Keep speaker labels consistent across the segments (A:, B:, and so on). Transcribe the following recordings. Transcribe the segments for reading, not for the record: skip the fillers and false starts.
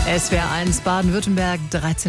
A: SWR1 Baden-Württemberg,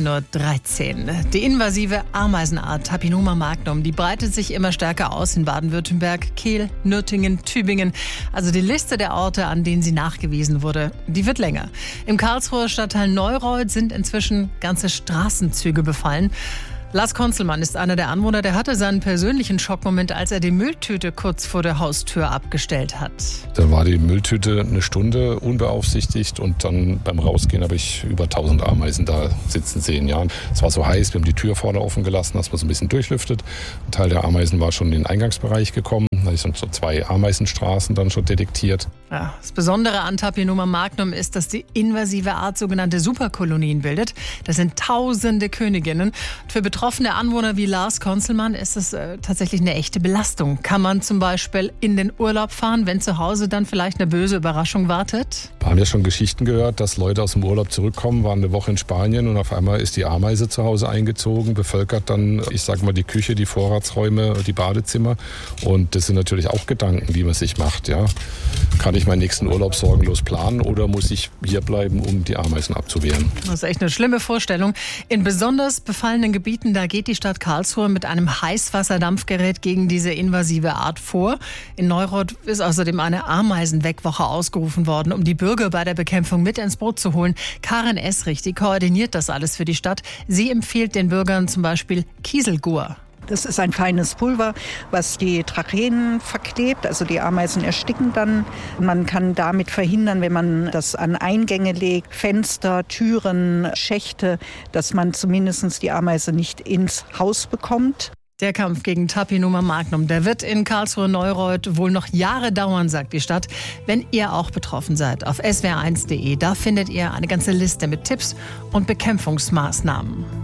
A: 13:13 Uhr. Die invasive Ameisenart Tapinoma magnum, die breitet sich immer stärker aus in Baden-Württemberg, Kehl, Nürtingen, Tübingen. Also die Liste der Orte, an denen sie nachgewiesen wurde, die wird länger. Im Karlsruher Stadtteil Neureuth sind inzwischen ganze Straßenzüge befallen. Lars Konzelmann ist einer der Anwohner, der hatte seinen persönlichen Schockmoment, als er die Mülltüte kurz vor der Haustür abgestellt hat.
B: Da war die Mülltüte eine Stunde unbeaufsichtigt und dann beim Rausgehen habe ich über 1000 Ameisen da sitzen sehen. Ja. Es war so heiß, wir haben die Tür vorne offen gelassen, dass man so ein bisschen durchlüftet. Ein Teil der Ameisen war schon in den Eingangsbereich gekommen. Da habe ich so 2 Ameisenstraßen dann schon detektiert.
A: Ja, das Besondere an Tapinoma magnum ist, dass die invasive Art sogenannte Superkolonien bildet. Das sind tausende Königinnen. Für betroffene Anwohner wie Lars Konzelmann ist es tatsächlich eine echte Belastung. Kann man zum Beispiel in den Urlaub fahren, wenn zu Hause dann vielleicht eine böse Überraschung wartet?
B: Wir haben ja schon Geschichten gehört, dass Leute aus dem Urlaub zurückkommen, waren eine Woche in Spanien und auf einmal ist die Ameise zu Hause eingezogen, bevölkert dann, ich sag mal, die Küche, die Vorratsräume, die Badezimmer. Und das sind natürlich auch Gedanken, die man sich macht. Ja. Kann ich meinen nächsten Urlaub sorgenlos planen oder muss ich hier bleiben, um die Ameisen abzuwehren?
A: Das ist echt eine schlimme Vorstellung. In besonders befallenen Gebieten, da geht die Stadt Karlsruhe mit einem Heißwasserdampfgerät gegen diese invasive Art vor. In Neureuth ist außerdem eine Ameisenwegwoche ausgerufen worden, um die Bürger bei der Bekämpfung mit ins Boot zu holen. Karin Esrich, die koordiniert das alles für die Stadt. Sie empfiehlt den Bürgern zum Beispiel Kieselgur.
C: Das ist ein feines Pulver, was die Tracheen verklebt, also die Ameisen ersticken dann. Man kann damit verhindern, wenn man das an Eingänge legt, Fenster, Türen, Schächte, dass man zumindest die Ameise nicht ins Haus bekommt.
A: Der Kampf gegen Tapinoma magnum, der wird in Karlsruhe-Neureuth wohl noch Jahre dauern, sagt die Stadt. Wenn ihr auch betroffen seid, auf swr1.de, da findet ihr eine ganze Liste mit Tipps und Bekämpfungsmaßnahmen.